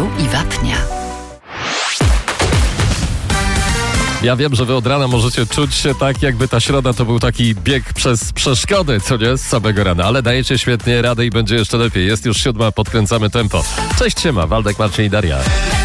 ryżu i wapnia. Ja wiem, że wy od rana możecie czuć się tak, jakby ta środa to był taki bieg przez przeszkody, co nie? Z samego rana, ale dajecie świetnie radę i będzie jeszcze lepiej. Jest już 7, podkręcamy tempo. Cześć, siema, Waldek, Marcin i Daria.